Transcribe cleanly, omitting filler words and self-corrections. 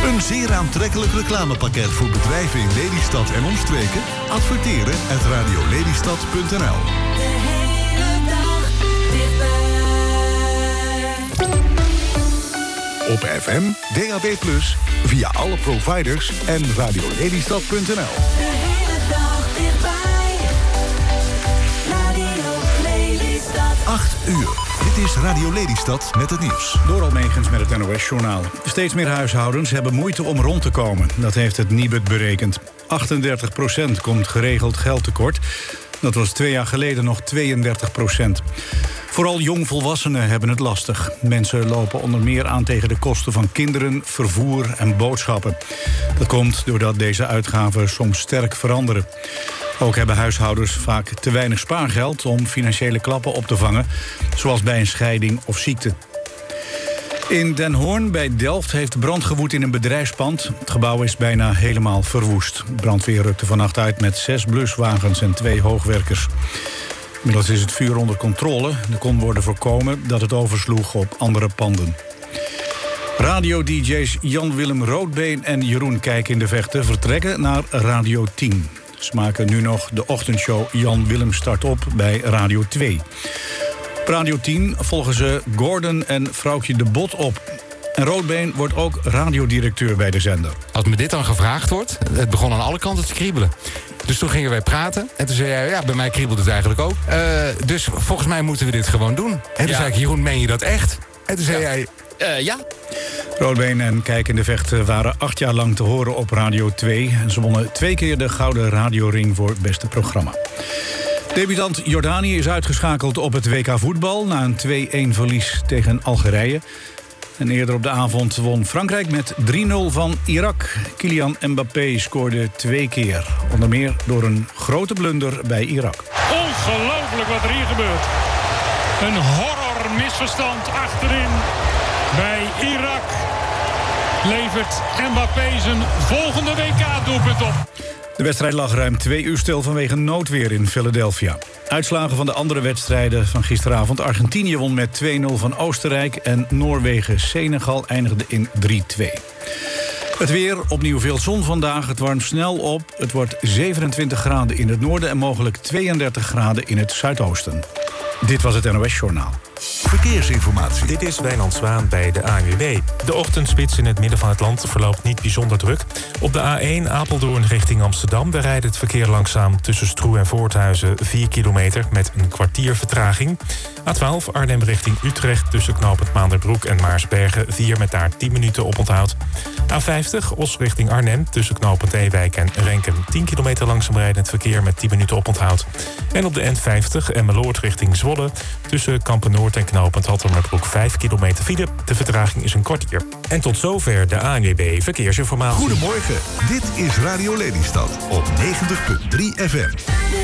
Een zeer aantrekkelijk reclamepakket voor bedrijven in Lelystad en omstreken? Adverteren at radiolelystad.nl. De hele dag dichtbij. Op FM, DAB+, via alle providers en radiolelystad.nl. De hele dag dichtbij. Radio Lelystad. 8 uur. Dit is Radio Lelystad met het nieuws. Door Almegens met het NOS-journaal. Steeds meer huishoudens hebben moeite om rond te komen. Dat heeft het Nibud berekend. 38% komt geregeld geld tekort. Dat was 2 jaar geleden nog 32%. Vooral jongvolwassenen hebben het lastig. Mensen lopen onder meer aan tegen de kosten van kinderen, vervoer en boodschappen. Dat komt doordat deze uitgaven soms sterk veranderen. Ook hebben huishoudens vaak te weinig spaargeld om financiële klappen op te vangen, zoals bij een scheiding of ziekte. In Den Hoorn bij Delft heeft brand gewoed in een bedrijfspand. Het gebouw is bijna helemaal verwoest. De brandweer rukte vannacht uit met 6 bluswagens en 2 hoogwerkers. Inmiddels is het vuur onder controle. Er kon worden voorkomen dat het oversloeg op andere panden. Radio-dj's Jan-Willem Roodbeen en Jeroen Kijk in de Vechten vertrekken naar Radio 10. Ze maken nu nog de ochtendshow Jan-Willem start op bij Radio 2. Op Radio 10 volgen ze Gordon en vrouwtje De Bot op. En Roodbeen wordt ook radiodirecteur bij de zender. Als me dit dan gevraagd wordt, het begon aan alle kanten te kriebelen. Dus toen gingen wij praten. En toen zei hij, ja, bij mij kriebelt het eigenlijk ook. Dus volgens mij moeten we dit gewoon doen. En toen zei ik, Jeroen, meen je dat echt? En toen zei hij, ja. Roodbeen en Kijk in de Vechten waren 8 jaar lang te horen op Radio 2. En ze wonnen 2 keer de Gouden Radioring voor beste programma. Debutant Jordanië is uitgeschakeld op het WK voetbal na een 2-1 verlies tegen Algerije. En eerder op de avond won Frankrijk met 3-0 van Irak. Kylian Mbappé scoorde 2 keer. Onder meer door een grote blunder bij Irak. Ongelooflijk wat er hier gebeurt. Een horror misverstand achterin bij Irak. Levert Mbappé zijn volgende WK-doelpunt op. De wedstrijd lag ruim 2 uur stil vanwege noodweer in Philadelphia. Uitslagen van de andere wedstrijden van gisteravond. Argentinië won met 2-0 van Oostenrijk en Noorwegen-Senegal eindigde in 3-2. Het weer, opnieuw veel zon vandaag. Het warmt snel op. Het wordt 27 graden in het noorden en mogelijk 32 graden in het zuidoosten. Dit was het NOS Journaal. Verkeersinformatie. Dit is Wijnand Zwaan bij de ANWB. De ochtendspits in het midden van het land verloopt niet bijzonder druk. Op de A1 Apeldoorn richting Amsterdam... daar rijdt het verkeer langzaam tussen Stroe en Voorthuizen 4 kilometer... met een kwartier vertraging. A12 Arnhem richting Utrecht tussen knooppunt Maanderbroek en Maarsbergen... 4 met daar 10 minuten oponthoud. A50 Os richting Arnhem tussen knooppunt Ewijk en Renkum... 10 kilometer langzaam rijdend verkeer met 10 minuten oponthoud. En op de N50 Emmeloord richting Zwolle... tussen Kampen-Noord en knooppunt Hattemerbroek 5 kilometer file. De vertraging is een kwartier. En tot zover de ANWB Verkeersinformatie. Goedemorgen, dit is Radio Lelystad op 90.3 FM.